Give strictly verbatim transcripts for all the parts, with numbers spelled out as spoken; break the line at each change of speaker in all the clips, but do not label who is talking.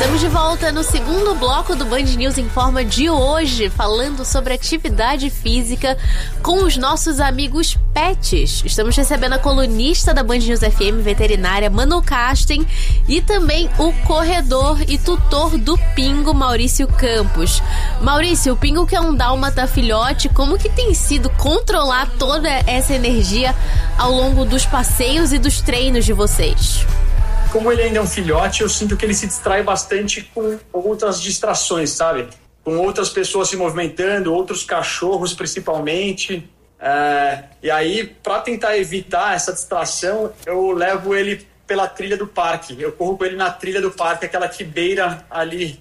Estamos de volta no segundo bloco do Band News Informa de hoje, falando sobre atividade física com os nossos amigos pets. Estamos recebendo a colunista da Band News F M, veterinária Manu Kasten, e também o corredor e tutor do Pingo, Maurício Campos. Maurício, o Pingo, que é um dálmata filhote, como que tem sido controlar toda essa energia ao longo dos passeios e dos treinos de vocês?
Como ele ainda é um filhote, eu sinto que ele se distrai bastante com outras distrações, sabe? Com outras pessoas se movimentando, outros cachorros principalmente. É, e aí, para tentar evitar essa distração, eu levo ele pela trilha do parque. Eu corro com ele na trilha do parque, aquela que beira ali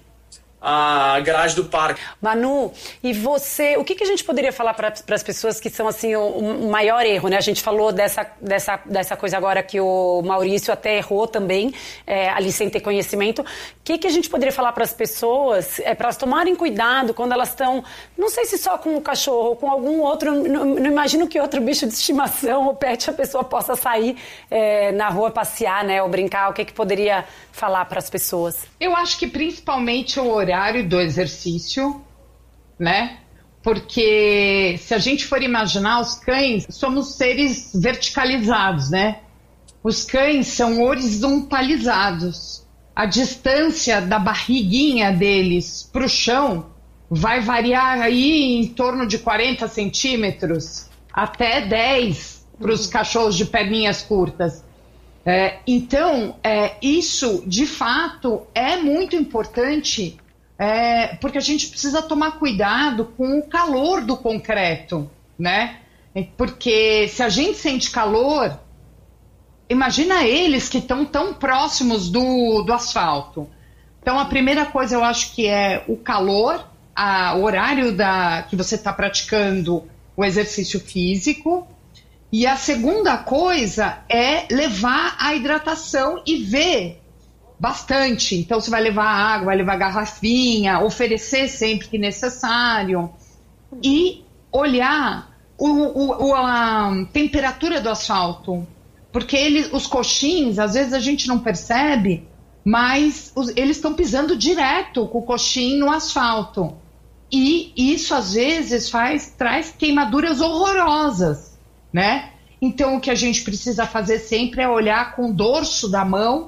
a garagem do parque.
Manu, e você, o que, que a gente poderia falar para as pessoas que são assim o, o maior erro, né? A gente falou dessa, dessa, dessa coisa agora que o Maurício até errou também, é, ali sem ter conhecimento. O que, que a gente poderia falar para as pessoas, é, para elas tomarem cuidado quando elas estão, não sei se só com o cachorro ou com algum outro, não, não imagino que outro bicho de estimação ou pet a pessoa possa sair é, na rua passear, né, ou brincar. O que, que poderia falar para as pessoas?
Eu acho que principalmente o horário do exercício, né? Porque se a gente for imaginar, os cães somos seres verticalizados, né? Os cães são horizontalizados. A distância da barriguinha deles para o chão vai variar aí em torno de quarenta centímetros até dez para os cachorros de perninhas curtas. É, então, é, isso de fato é muito importante. É, porque a gente precisa tomar cuidado com o calor do concreto, né? Porque se a gente sente calor, imagina eles que estão tão próximos do, do asfalto. Então, a primeira coisa eu acho que é o calor, a, o horário da, que você está praticando o exercício físico. E a segunda coisa é levar a hidratação e ver bastante. Então, você vai levar água, vai levar garrafinha, oferecer sempre que necessário. E olhar o, o, a temperatura do asfalto. Porque ele, os coxins, às vezes a gente não percebe, mas os, eles estão pisando direto com o coxim no asfalto. E isso, às vezes, faz, traz queimaduras horrorosas, né? Então, o que a gente precisa fazer sempre é olhar com o dorso da mão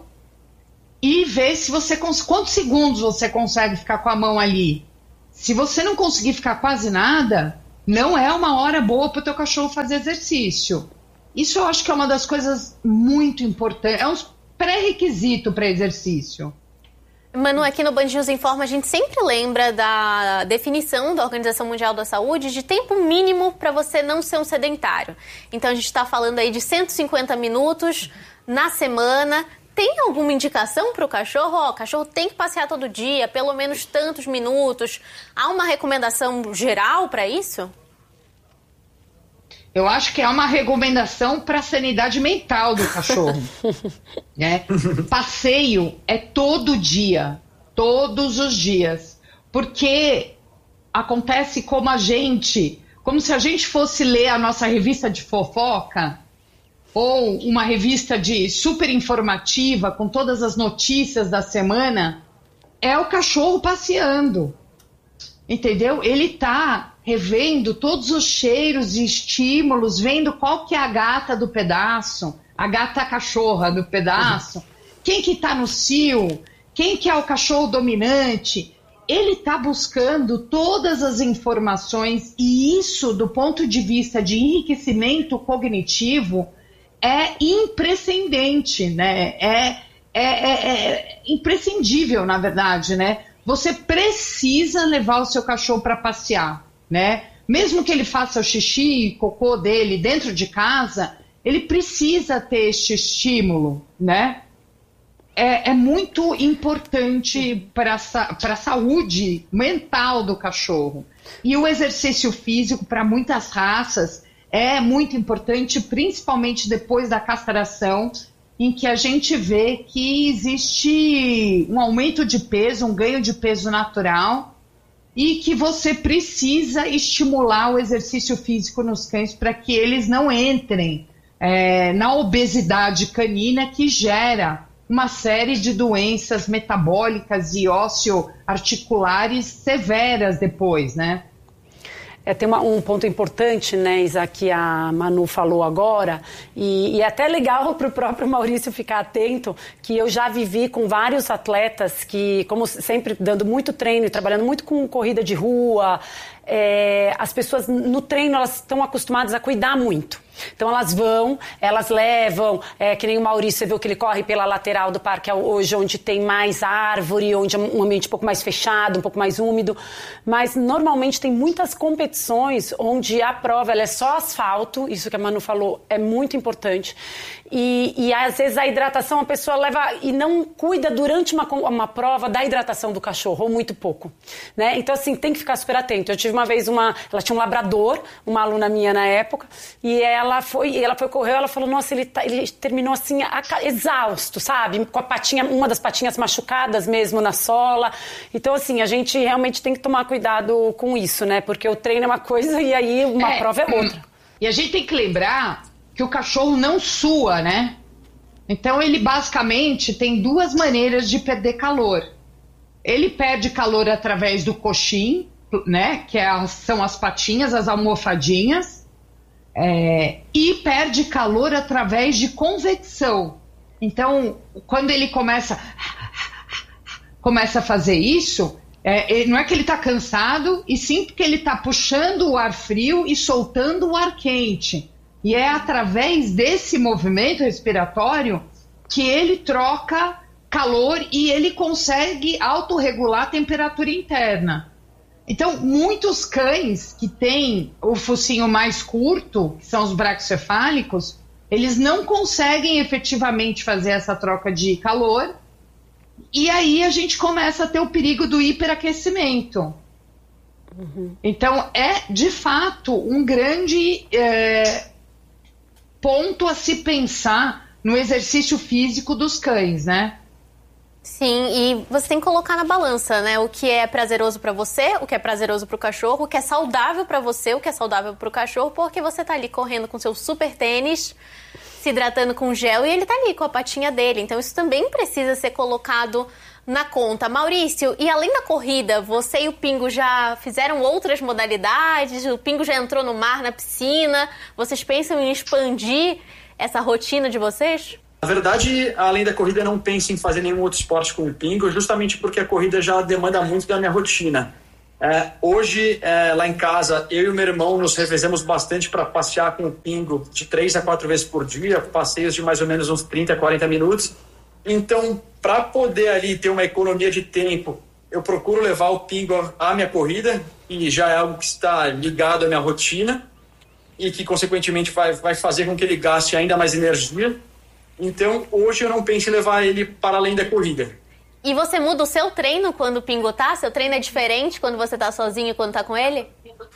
e ver se você quantos segundos você consegue ficar com a mão ali. Se você não conseguir ficar quase nada, não é uma hora boa para o teu cachorro fazer exercício. Isso eu acho que é uma das coisas muito importantes, é um pré-requisito para exercício.
Manu, aqui no Band News Informa a gente sempre lembra da definição da Organização Mundial da Saúde de tempo mínimo para você não ser um sedentário. Então a gente está falando aí de cento e cinquenta minutos na semana. Tem alguma indicação para o cachorro? Ó, o cachorro tem que passear todo dia, pelo menos tantos minutos. Há uma recomendação geral para isso?
Eu acho que é uma recomendação para a sanidade mental do cachorro. Né? Passeio é todo dia, todos os dias. Porque acontece como a gente, como se a gente fosse ler a nossa revista de fofoca, ou uma revista de super informativa com todas as notícias da semana, é o cachorro passeando, entendeu? Ele tá revendo todos os cheiros e estímulos, vendo qual que é a gata do pedaço, a gata cachorra do pedaço, quem que tá no cio, quem que é o cachorro dominante. Ele tá buscando todas as informações e isso, do ponto de vista de enriquecimento cognitivo, é imprescindente, né? É, é, é, é imprescindível, na verdade, né? Você precisa levar o seu cachorro para passear, né? Mesmo que ele faça o xixi e cocô dele dentro de casa, ele precisa ter este estímulo, né? É, é muito importante para a saúde mental do cachorro. E o exercício físico, para muitas raças, é muito importante, principalmente depois da castração, em que a gente vê que existe um aumento de peso, um ganho de peso natural, e que você precisa estimular o exercício físico nos cães para que eles não entrem é, na obesidade canina que gera uma série de doenças metabólicas e ósseo-articulares severas depois, né?
É, tem uma, um ponto importante, né, Isa, que a Manu falou agora, e, e é até legal para o próprio Maurício ficar atento, que eu já vivi com vários atletas que, como sempre, dando muito treino e trabalhando muito com corrida de rua, é, as pessoas no treino elas estão acostumadas a cuidar muito. Então elas vão, elas levam, é, que nem o Maurício, você viu que ele corre pela lateral do parque hoje, onde tem mais árvore, onde é um ambiente um pouco mais fechado, um pouco mais úmido, mas normalmente tem muitas competições onde a prova ela é só asfalto, isso que a Manu falou é muito importante, e, e às vezes a hidratação a pessoa leva e não cuida durante uma, uma prova da hidratação do cachorro, ou muito pouco, né? Então assim, tem que ficar super atento. Eu tive uma vez uma, ela tinha um labrador, uma aluna minha na época, e ela Ela foi, ela foi correr, ela falou, nossa, ele, tá, ele terminou assim, exausto, sabe? Com a patinha, uma das patinhas machucadas mesmo na sola. Então, assim, a gente realmente tem que tomar cuidado com isso, né? Porque o treino é uma coisa e aí uma é, prova é outra.
E a gente tem que lembrar que o cachorro não sua, né? Então, ele basicamente tem duas maneiras de perder calor. Ele perde calor através do coxim, né? Que é a, são as patinhas, as almofadinhas. É, e perde calor através de convecção. Então, quando ele começa começa a fazer isso, é, não é que ele está cansado, e sim porque ele está puxando o ar frio e soltando o ar quente. E é através desse movimento respiratório que ele troca calor e ele consegue autorregular a temperatura interna. Então, muitos cães que têm o focinho mais curto, que são os braquicefálicos, eles não conseguem efetivamente fazer essa troca de calor, e aí a gente começa a ter o perigo do hiperaquecimento. Uhum. Então, é, de fato, um grande é, ponto a se pensar no exercício físico dos cães, né?
Sim, e você tem que colocar na balança, né? O que é prazeroso pra você, o que é prazeroso pro cachorro, o que é saudável pra você, o que é saudável pro cachorro, porque você tá ali correndo com seu super tênis, se hidratando com gel, e ele tá ali com a patinha dele. Então isso também precisa ser colocado na conta. Maurício, e além da corrida, você e o Pingo já fizeram outras modalidades? O Pingo já entrou no mar, na piscina? Vocês pensam em expandir essa rotina de vocês?
Na verdade, além da corrida, eu não penso em fazer nenhum outro esporte com o Pingo, justamente porque a corrida já demanda muito da minha rotina. É, hoje, é, lá em casa, eu e o meu irmão nos revezamos bastante para passear com o Pingo de três a quatro vezes por dia, passeios de mais ou menos uns trinta, quarenta minutos. Então, para poder ali ter uma economia de tempo, eu procuro levar o Pingo à minha corrida, e já é algo que está ligado à minha rotina e que, consequentemente, vai, vai fazer com que ele gaste ainda mais energia. Então, hoje eu não penso em levar ele para além da corrida.
E você muda o seu treino quando o Pingo tá? Seu treino é diferente quando você tá sozinho e quando tá com ele?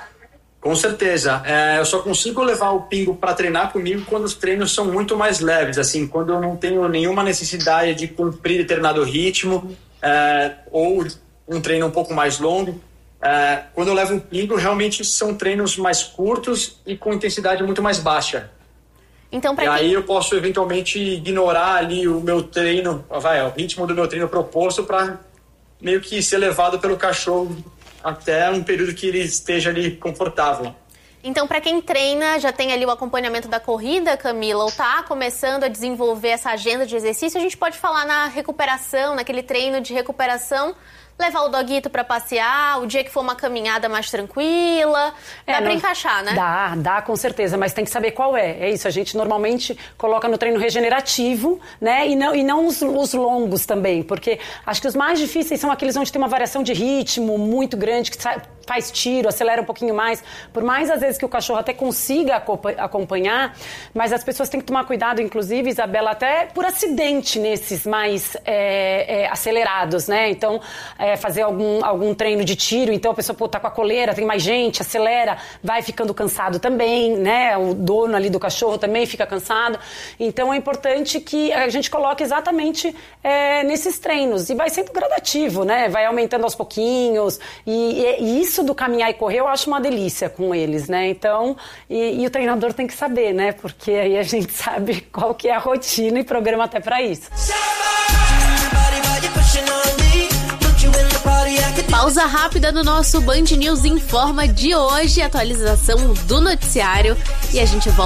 Com certeza. É, eu só consigo levar o Pingo para treinar comigo quando os treinos são muito mais leves, assim, quando eu não tenho nenhuma necessidade de cumprir determinado ritmo, é, ou um treino um pouco mais longo. É, quando eu levo o Pingo, realmente são treinos mais curtos e com intensidade muito mais baixa.
Então, pra
e
quem...
aí eu posso eventualmente ignorar ali o meu treino, vai, o ritmo do meu treino proposto, para meio que ser levado pelo cachorro até um período que ele esteja ali confortável.
Então, para quem treina, já tem ali o acompanhamento da corrida, Camila, ou tá começando a desenvolver essa agenda de exercício, a gente pode falar na recuperação, naquele treino de recuperação, levar o doguito para passear, o dia que for uma caminhada mais tranquila, dá é, para encaixar, né?
Dá, dá com certeza, mas tem que saber qual é. É isso, a gente normalmente coloca no treino regenerativo, né? E não, e não os, os longos também, porque acho que os mais difíceis são aqueles onde tem uma variação de ritmo muito grande, que faz tiro, acelera um pouquinho mais. Por mais, às vezes, que o cachorro até consiga acompanhar, mas as pessoas têm que tomar cuidado, inclusive, Isabela, até por acidente nesses mais é, é, acelerados, né? Então, é, fazer algum, algum treino de tiro, então a pessoa pô, tá com a coleira, tem mais gente, acelera, vai ficando cansado também, né? O dono ali do cachorro também fica cansado. Então, é importante que a gente coloque exatamente é, nesses treinos. E vai sendo gradativo, né? Vai aumentando aos pouquinhos. E, e isso do caminhar e correr, eu acho uma delícia com eles, né? Então, e, e o treinador tem que saber, né? Porque aí a gente sabe qual que é a rotina e programa até para isso.
Pausa rápida no nosso Band News Informa de hoje, atualização do noticiário, e a gente volta